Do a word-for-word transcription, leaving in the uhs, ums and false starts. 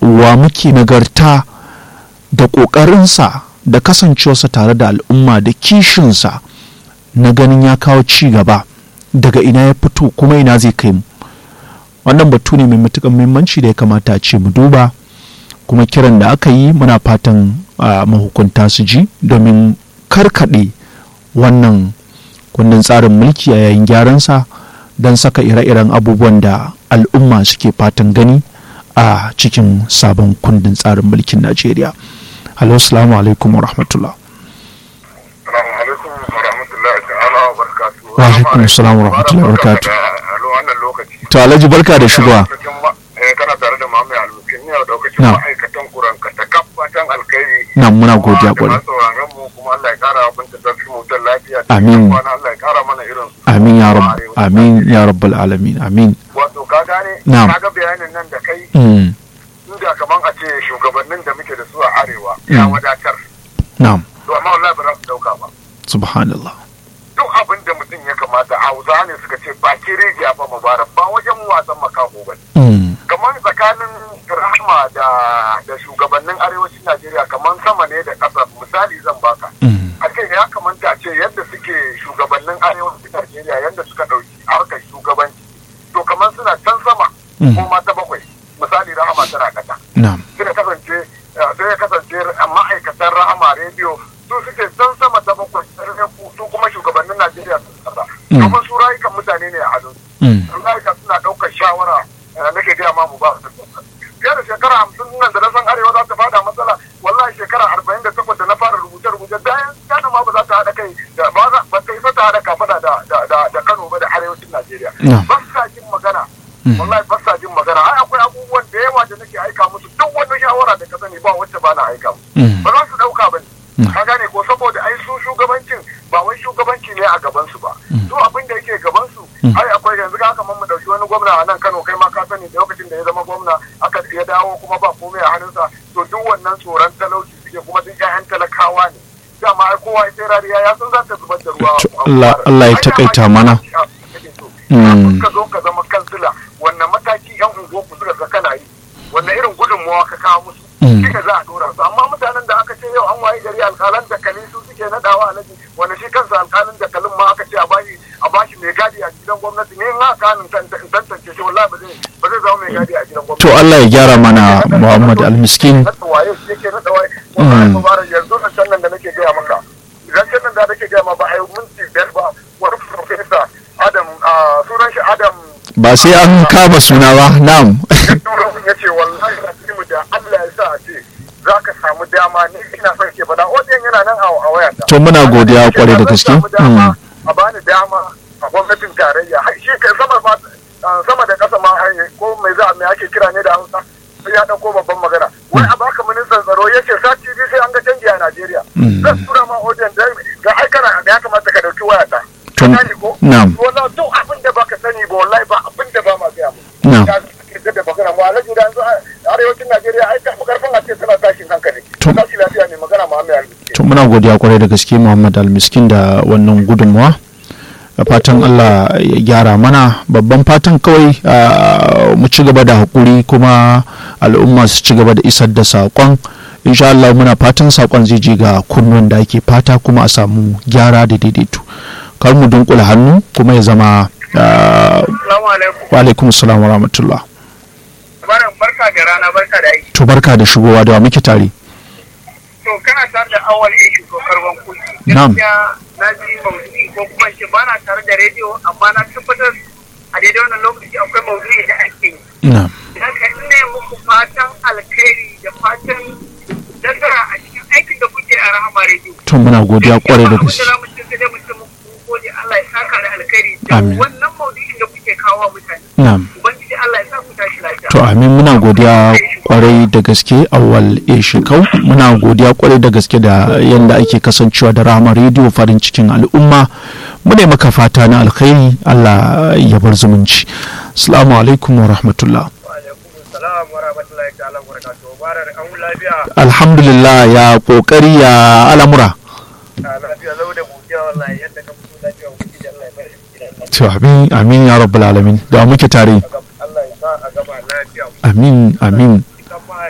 wa muke nagarta da ƙoƙarinsa da kasancewarsa tare da al'umma da kishinsa na ganin ya kawo ci gaba, daga ina ya fito kuma ina zai kai mu. Wannan batu ne mai matuƙar muhimmanci da ya kamata a ce mu duba, kuma kiran da aka yi muna fatan uh, mahukunta su ji domin karkaɗe wannan kundin tsarin mulki a yayin gyaransa don saka ire-iren abubuwan da al'umma suke fatan gani a cikin sabon kundin tsarin mulkin Najeriya. Hello, assalamu alaikum wa rahmatullah. Wa alaikum assalam wa rahmatullah wa barakatuh. To Alhaji barka da shigowa. Kana tare da Muhammad Almiskin ne a daukacin ma'aikatan kuran ka ta kafatan alkhairi. Na muna godiya kwarai. Kuma Allah ya kara abin da zafi mutan lafiya. Amin. Allah ya kara mana irin su. Amin ya rabb. Amin ya rabbal alamin. Amin. Wato ka gane Na'am. ka ga bayanin nan da kai Mm. inda kaman a ce shugabannin da muke da su a arewa ya Mm. wadatar. Na'am. To amma wallahi ba za su dauka ba. Subhanallah. Duk abin da mutum ya kamata Hausa ne suka ce ba rijiya ba mubarak ba wajen wasan makaho ba. Mm. Kamar tsakanin rahama da da shugabannin arewacin Najeriya kamar sama ne da ƙasa, misali zan baka. Mm. A ce ya kamata a ce yadda suke shugabannin arewacin Najeriya yadda suka ɗauki harkar shugabanci to kamar suna can sama Mm. ko ma ta bakwai, misali rahama tana ƙasa. Na'am. Sai ya kasance sai ya kasance ma'aikatan rahama rediyo su suke can sama ta bakwai, su kuma shugabannin Najeriya sun ƙasa. Mm. Domin su rayukan mutane ne a hannun. Mm. Rayuka suna ɗaukar shawara nake gaya ma mu ba fiye da shekara hamsin nan da na san arewa za ta fada matsala, wallahi shekara arba'in da takwas da na fara rubuce-rubuce bayan Kano ma ba za ta haɗa kai da ba za ba ta isa ta haɗa kafada da da da Kano ba da arewacin Najeriya. Ba sa jin magana, wallahi ba sa jin magana. Ai akwai abubuwan da yawa da nake aika musu, duk wani shawara da ka sani ba wacce ba na aika musu. Ba za su ɗauka ba ne. Ka gane ko saboda ai su shugabancin ba wai shugabanci ne a gabansu ba. Su abin da yake gabansu ai akwai yanzu ga kamar mu dauki wani gwamna a nan Kano, kai ma ka sani da lokacin da ya zama gwamna aka ya dawo kuma ba komai a hannunsa, to duk wannan tsoron talauci suke kuma duk ƴaƴan talakawa ne. Dama ai kowa ita rariya ya san za ta zubar da ruwa. Allah Allah ya takaita mana. Mm. Ka zo ka zama kansila, wannan mataki yan unguwa ku suka ga kana yi, wannan irin gudunmawa ka kawo musu. Shi ne za a dora su, amma mutanen da aka ce yau an waye gari alƙalan da kali su suke nadawa a naji, wanda shi kansa alƙalin da kalin ma aka ce a bashi a bashi mai gadi a gidan gwamnati, ne in haka hannun tantance shi wallahi ba zai ba zai zama mai gadi a gidan gwamnati. To Allah ya gyara mana Muhammad Almiskin. Nada waye yake nada waye. Wallahi mubarak yanzu nan can nan da nake gaya maka. Idan can nan da nake gaya ma ba a yi minti biyar ba wani profesa Adam sunan shi Adam. Ba sai an kama suna ba. Na'am. Ya ce wallahi mu da Allah ya sa a ce za ka samu dama, ni ina son ke faɗa wajen yana nan a wayata. To muna godiya kwarai da gaske. A bani dama a gwamnatin tarayya shi kai sama ba sama da ƙasa ma ko mai za me ake kira ne da Hausa sai ya dauko babban magana. Wai a baka ministan tsaro yace sati biyu sai an ga canji a Najeriya. Zan tura ma wajen ga aikana ya kamata ka dauki wayata. Na'am. Wallahi duk abin da baka sani ba wallahi ba abin da ba ma gaya mu. Na'am. Da magana mu alaji da yanzu arewacin Najeriya ai karfin a ce tana tashin hankali. To tashi lafiya ne magana Muhammad Almiskin. To muna godiya kwarai da gaske Muhammad Almiskin da wannan gudunmawa. Da fatan Allah ya gyara mana, babban fatan kawai mu ci gaba da hakuri kuma al'umma su ci gaba da isar da saƙon. Insha Allah muna fatan saƙon zai je ga kunnuwan da ake fata kuma a samu gyara da daidaito. Kar mu dunkula hannu kuma ya zama wa alaikum assalam wa rahmatullah. Barka da rana, barka da aiki. To barka da shigowa da muke tare. To kana tare da awal ishu ko karban kuɗi. Na'am. Na ji maudu'i ko kuma ce ba na tare da rediyo amma na tabbatar a daidai wannan lokaci akwai maudu'i da ake yi. Na'am. Haka ina muku fatan alkhairi da fatan nasara a cikin aikin da kuke a Rahama rediyo. To muna godiya kwarai da gaske. Allah ya saka da alkhairi da wannan maudu'in da kuke kawo mutane. Na'am. Ubangiji Allah ya sa ku tashi lafiya. To amin, muna godiya kwarai da gaske Awwal A Shekau. Muna godiya kwarai da gaske da yanda ake kasancewa da Rahama rediyo, farin cikin al'umma. Mu ne maka fata na alkhairi, Allah ya bar zumunci. Assalamu alaikum wa rahmatullah. Alhamdulillah, ya kokari ya al'amura. To amin amin ya rabbal alamin, da muke tare. Amin amin.